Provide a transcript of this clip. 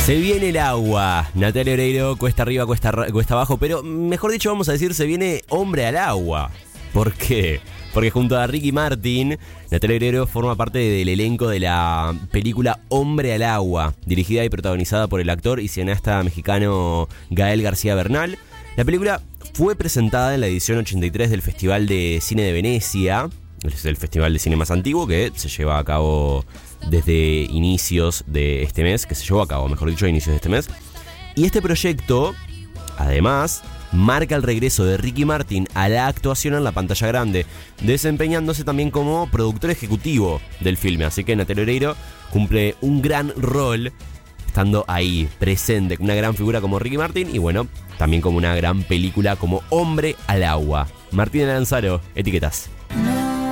Se viene el agua. Natalia Oreiro, cuesta arriba, cuesta abajo. Pero mejor dicho, vamos a decir, se viene hombre al agua. ¿Por qué? Porque junto a Ricky Martin, Natalia Oreiro forma parte del elenco de la película Hombre al agua, dirigida y protagonizada por el actor y cineasta mexicano Gael García Bernal. La película fue presentada en la edición 83 del Festival de Cine de Venecia. Es el festival de cine más antiguo que se lleva a cabo desde inicios de este mes, que se llevó a cabo, mejor dicho, a inicios de este mes. Y este proyecto, además, marca el regreso de Ricky Martin a la actuación en la pantalla grande, desempeñándose también como productor ejecutivo del filme. Así que Natalia Oreiro cumple un gran rol, estando ahí, presente, con una gran figura como Ricky Martin y bueno, también como una gran película como Hombre al agua. Martín Aranzaro, etiquetas.